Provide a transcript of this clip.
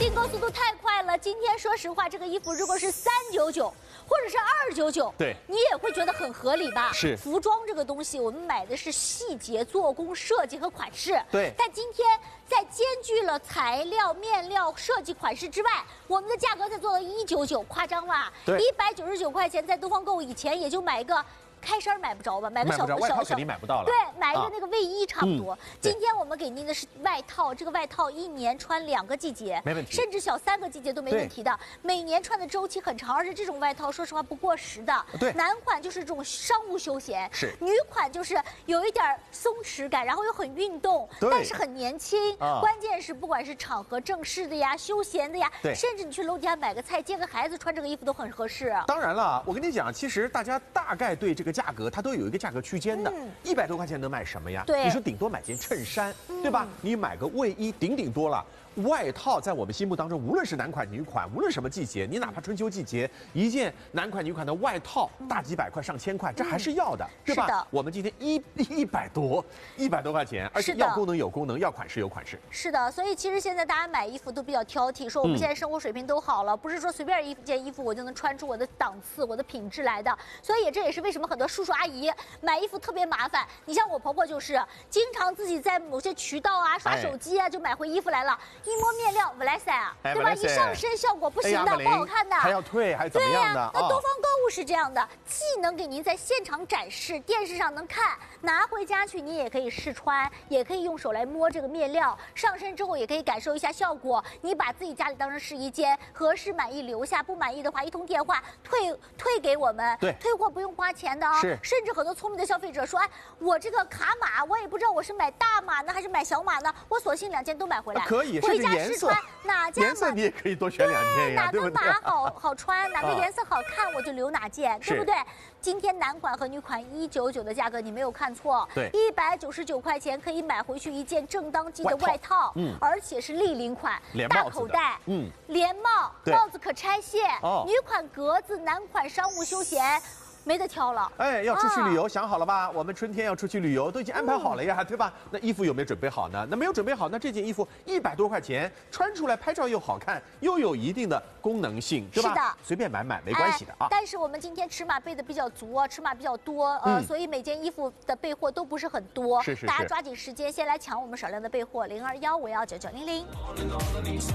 订购速度太快了。今天说实话，这个衣服如果是399或者是299， 对， 你也会觉得很合理吧？ 是。 服装这个东西，我们买的是细节、做工、设计和款式。 对。 但今天在兼具了材料、面料、设计、款式之外，我们的价格才做到199，夸张吧？ 对。 199块钱，在东方购物以前也就买一个。开衫买不着吧？买个小外套肯定买不到了。 对，买一个那个卫衣差不多。今天我们给您的是外套，这个外套一年穿2个季节， 没问题， 甚至小3个季节都没问题的。每年穿的周期很长，而且这种外套说实话不过时的。 对， 男款就是这种商务休闲， 是； 女款就是有一点松弛感，然后又很运动，但是很年轻。关键是不管是场合正式的呀、休闲的呀，甚至你去楼底下买个菜、接个孩子，穿这个衣服都很合适。 当然了，我跟你讲，其实大家大概对这个价格，它都有一个价格区间的。100多块钱能买什么呀？ 对， 你说顶多买件衬衫，对吧？你买个卫衣，顶多了。外套在我们心目当中，无论是男款女款，无论什么季节，你哪怕春秋季节，一件男款女款的外套，大几百块、上千块，这还是要的，对吧？ 是的。 我们今天100多块钱，而且要功能有功能，要款式有款式。 是的，所以其实现在大家买衣服都比较挑剔，说我们现在生活水平都好了，不是说随便一件衣服我就能穿出我的档次、我的品质来的。所以这也是为什么很多叔叔阿姨买衣服特别麻烦。你像我婆婆就是经常自己在某些渠道啊、刷手机啊，就买回衣服来了。一摸面料，Valessa，对吧？一上身效果不行的，不好看的， 还要退，还怎么样的？ 那东方购物是这样的，既能给您在现场展示，电视上能看，拿回家去你也可以试穿，也可以用手来摸这个面料，上身之后也可以感受一下效果。你把自己家里当成试衣间，合适满意留下，不满意的话一通电话退给我们， 对， 退货不用花钱的啊。 是， 甚至很多聪明的消费者说，哎，我这个卡码我也不知道我是买大码呢还是买小码呢，我索性2件都买回来， 可以， 回家试穿。哪家颜色你也可以多选2件呀， 哪个码好穿，哪个颜色好看，我就留哪件，对不对？今天男款和女款199的价格你没有看错， 对 ，199块钱可以买回去一件正当季的外套，而且是立领款，大口袋，连帽，帽子可拆卸，女款格子，男款商务休闲。没得挑了， 哎，要出去旅游，想好了吧？我们春天要出去旅游，都已经安排好了呀，对吧？那衣服有没有准备好呢？那没有准备好，那这件衣服100多块钱，穿出来拍照又好看，又有一定的功能性，对吧？ 是的， 随便买没关系的啊。 但是我们今天尺码备的比较足啊，尺码比较多，所以每件衣服的备货都不是很多， 是， 大家抓紧时间先来抢我们少量的备货，0215199900。